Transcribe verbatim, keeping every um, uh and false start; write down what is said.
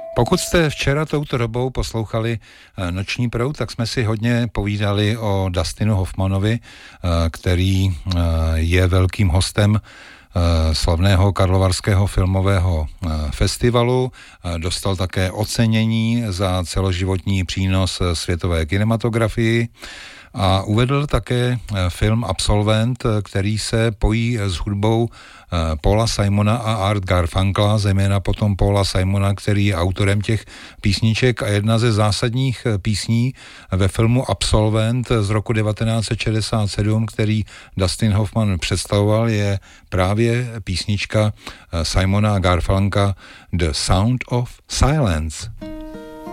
Pokud jste včera touto dobou poslouchali Noční proud, tak jsme si hodně povídali o Dustinu Hoffmanovi, který je velkým hostem slavného Karlovarského filmového festivalu. Dostal také ocenění za celoživotní přínos světové kinematografii a uvedl také film Absolvent, který se pojí s hudbou Paula Simona a Art Garfunkla, zejména potom Paula Simona, který je autorem těch písniček, a jedna ze zásadních písní ve filmu Absolvent z roku devatenáct set šedesát sedm, který Dustin Hoffman představoval, je právě písnička Simona a Garfunka The Sound of Silence.